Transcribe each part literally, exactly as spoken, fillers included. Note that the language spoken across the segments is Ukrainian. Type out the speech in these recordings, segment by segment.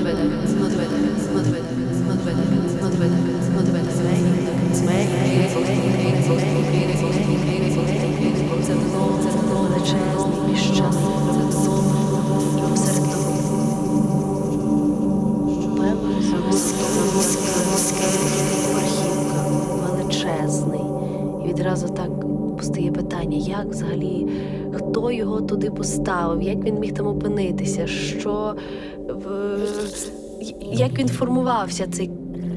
величезний. І відразу так постає питання, як взагалі, хто його туди поставив, як він міг там опинитися, що, в, як він формувався цей...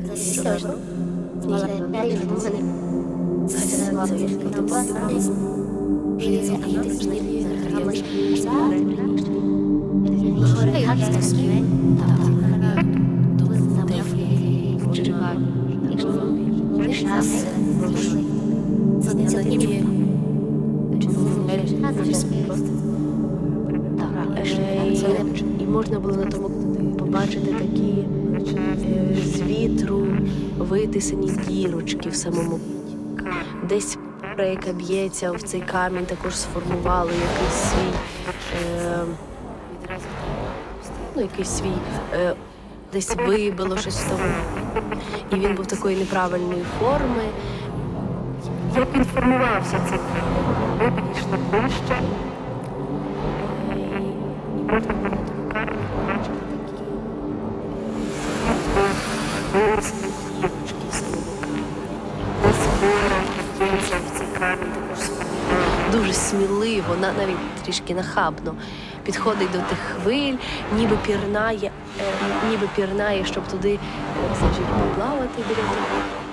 І можна було на тому побачити такі е, з вітру витисані дірочки в самому. Десь пара, яка б'ється в цей камінь, також сформувало якийсь свій, е, ну, якийсь свій, е, десь вибило щось в тому. І він був такої неправильної форми. Як він формувався цей камінь? Ми підійшли ближче. І можна було на тому камені побачити такі вирізні дірочки в самому камені. Десь пора б'ється в цей камінь, також сформувало. Дуже сміливо, навіть трішки нахабно підходить до тих хвиль, ніби пірнає, ніби пірнає, щоб туди, скажімо, поплавати біля того.